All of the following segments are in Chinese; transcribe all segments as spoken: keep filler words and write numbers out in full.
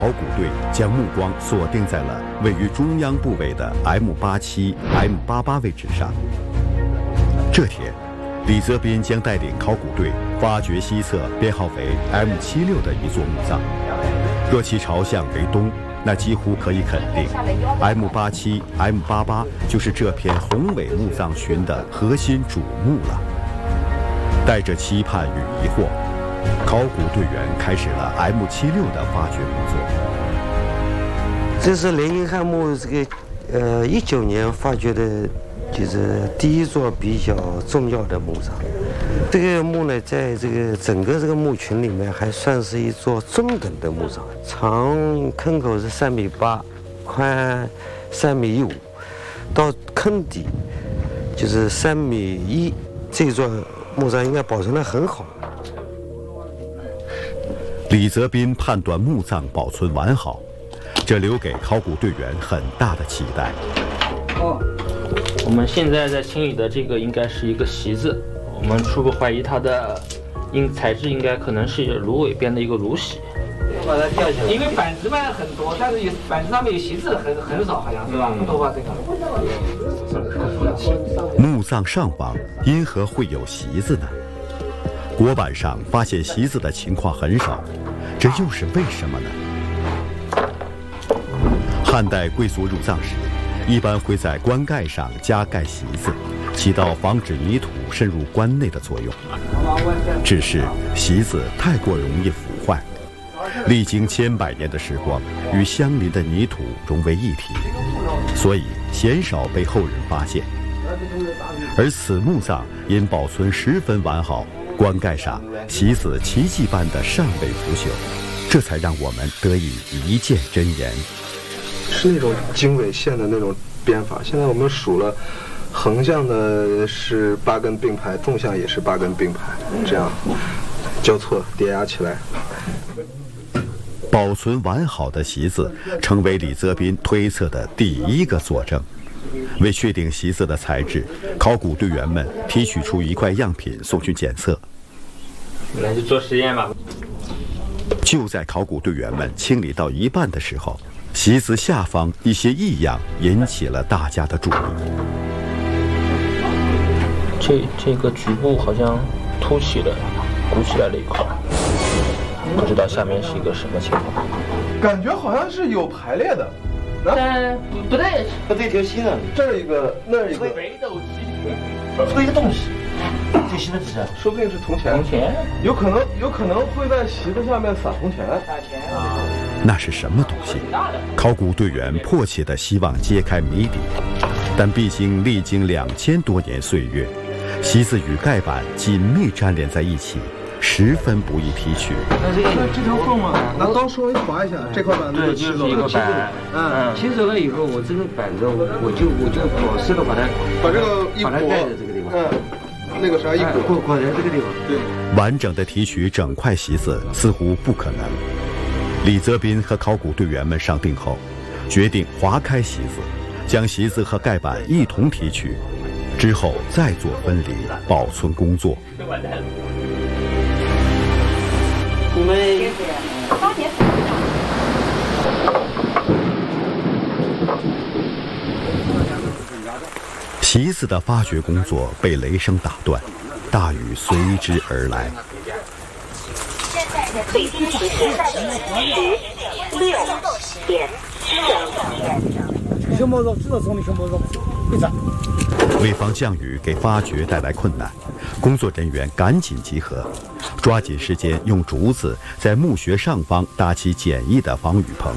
考古队将目光锁定在了位于中央部位的 M 八七、M 八八位置上。这天，李泽斌将带领考古队发掘西侧编号为 M 七六的一座墓葬。若其朝向为东，那几乎可以肯定 ，M 八七、M 八八就是这片宏伟墓葬群的核心主墓了。带着期盼与疑惑，考古队员开始了 M 七六的发掘工作。 这是连英汉墓这个呃一九年发掘的，就是第一座比较重要的墓葬。这个墓呢，在这个整个这个墓群里面，还算是一座中等的墓葬，长坑口是三米八，宽三米一五，到坑底就是三米一，这座墓葬应该保存得很好。 李泽斌判断墓葬保存完好，这留给考古队员很大的期待。 哦，我们现在在清理的这个应该是一个席子，我们初步怀疑它的应材质应该可能是芦苇编的一个芦席。 把它吊起来，因为板子卖的很多，但是有板子上面有席子很很少，好像是吧？不多吧？这个。 墓葬上方因何会有席子呢？椁板上发现席子的情况很少，这又是为什么呢？汉代贵族入葬时，一般会在棺盖上加盖席子，起到防止泥土渗入棺内的作用。只是席子太过容易腐坏，历经千百年的时光，与相邻的泥土融为一体，所以鲜少被后人发现。而此墓葬因保存十分完好，棺盖上席子奇迹般的尚未腐朽，这才让我们得以一见真言。 是那种经纬线的那种编法。现在我们数了，横向的是八根并排，纵向也是八根并排，这样交错叠压起来。 保存完好的席子成为李泽斌推测的第一个佐证。为确定席子的材质，考古队员们提取出一块样品送去检测。 那就做实验吧。 就在考古队员们清理到一半的时候，席子下方一些异样引起了大家的注意。 这这个局部好像凸起了，鼓起来了一块，不知道下面是一个什么情况。 感觉好像是有排列的。 但不不对， 它这条线呢，这儿一个，那儿一个， 北斗七出一个东西，这新的指示，说不定是铜钱。 铜钱， 有可能，有可能会在席子下面撒铜钱。 撒钱啊！ 那是什么东西？考古队员迫切地希望揭开谜底，但毕竟历经两千多年岁月，席子与盖板紧密粘连在一起，十分不易提取。 那这个这条缝嘛， 拿刀稍微划一下，这块板子对，就是一个板。 嗯，切走了以后，我这个板子我我就我就保湿的把它把这个一把它盖在这个地方。 嗯，那个啥一裹裹裹在这个地方。 对， 完整的提取整块席子似乎不可能。李泽斌和考古队员们商定后，决定划开席子，将席子和盖板一同提取，之后再做分离保存工作。 我们席子的发掘工作被雷声打断，大雨随之而来。 现在的北京时间十六点小毛肉知道从你小毛肉，为啥？ 为防降雨给发掘带来困难，工作人员赶紧集合，抓紧时间用竹子在墓穴上方搭起简易的防雨棚。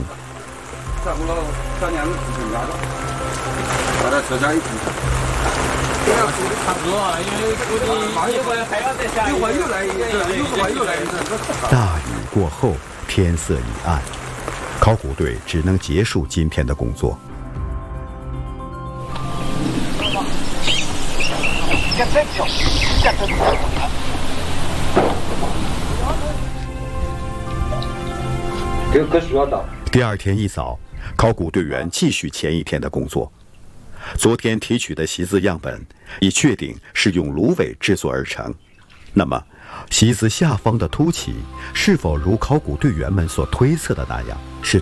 把它车架一停。 差不多啊，因为估计一会儿还要再下，一会儿又来一阵，一会儿又来一阵。 大雨过后，天色已暗，考古队只能结束今天的工作。 这个需要到。 第二天一早，考古队员继续前一天的工作。昨天提取的席子样本已确定是用芦苇制作而成，那么席子下方的凸起是否如考古队员们所推测的那样是